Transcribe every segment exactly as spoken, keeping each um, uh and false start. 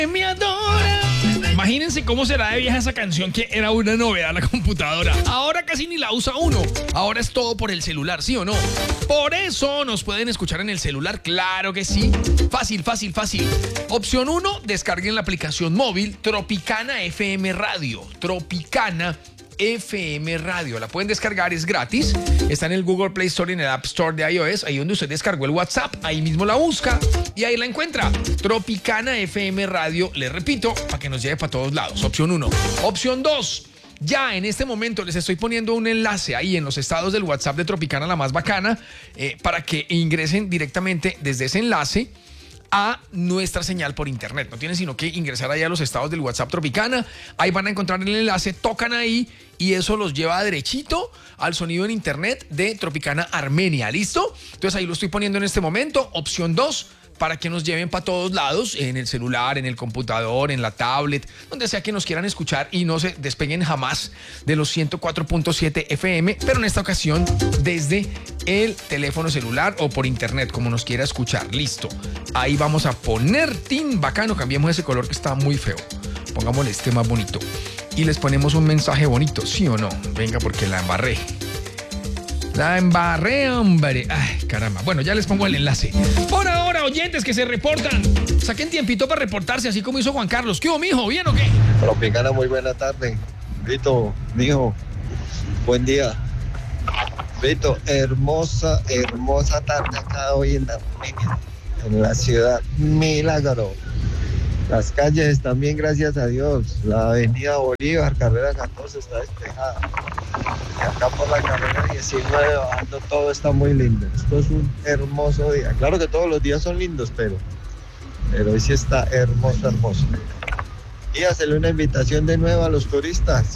Me adora. Imagínense cómo será de vieja esa canción que era una novedad en la computadora. Ahora casi ni la usa uno. Ahora es todo por el celular, ¿sí o no? Por eso nos pueden escuchar en el celular, claro que sí. Fácil, fácil, fácil. Opción uno, descarguen la aplicación móvil Tropicana F M Radio. Tropicana F M Radio. La pueden descargar, es gratis. Está en el Google Play Store y en el App Store de iOS. Ahí donde usted descargó el WhatsApp, ahí mismo la busca y ahí la encuentra. Tropicana F M Radio, le repito, para que nos lleve para todos lados. Opción uno. Opción dos. Ya en este momento les estoy poniendo un enlace ahí en los estados del WhatsApp de Tropicana, la más bacana, eh, para que ingresen directamente desde ese enlace a nuestra señal por internet. No tienen sino que ingresar ahí a los estados del WhatsApp Tropicana. Ahí van a encontrar el enlace, tocan ahí y eso los lleva derechito al sonido en internet de Tropicana Armenia. ¿Listo? Entonces ahí lo estoy poniendo en este momento. Opción dos, para que nos lleven para todos lados, en el celular, en el computador, en la tablet, donde sea que nos quieran escuchar y no se despeguen jamás de los ciento cuatro punto siete F M, pero en esta ocasión desde el teléfono celular o por internet, como nos quiera escuchar. Listo. Ahí vamos a poner tin bacano, cambiemos ese color que está muy feo. Pongámosle este más bonito. Y les ponemos un mensaje bonito, ¿sí o no? Venga, porque la embarré. La embarré, hombre. Ay, caramba. Bueno, ya les pongo el enlace. Por ahora, oyentes que se reportan, saquen tiempito para reportarse, así como hizo Juan Carlos. ¿Qué hubo, mijo? ¿Bien o qué? Tropicana, muy buena tarde. Vito, mijo, buen día. Vito, hermosa, hermosa tarde acá hoy en Armenia, en la ciudad Milagro. Las calles están bien, gracias a Dios. La avenida Bolívar, carrera catorce, está despejada. Y acá por la carrera diecinueve, bajando, todo está muy lindo. Esto es un hermoso día. Claro que todos los días son lindos, pero, pero hoy sí está hermoso, hermoso. Y hacerle una invitación de nuevo a los turistas.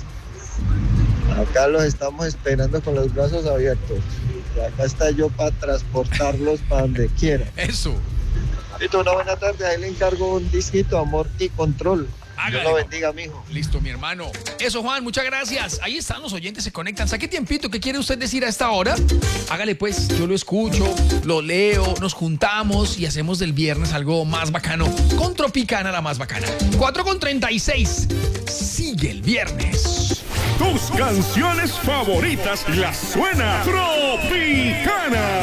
Acá los estamos esperando con los brazos abiertos. Y acá está yo para transportarlos para donde quiera. Eso. Listo, una buena tarde. Ahí le encargo un disquito, Amor y Control. Hágale. Dios lo bendiga, mijo. Listo, mi hermano. Eso, Juan, muchas gracias. Ahí están los oyentes, se conectan. Saque tiempito, ¿qué quiere usted decir a esta hora? Hágale pues, yo lo escucho, lo leo, nos juntamos y hacemos del viernes algo más bacano con Tropicana, la más bacana. cuatro con treinta y seis. Sigue el viernes. Tus canciones favoritas las suena Tropicana.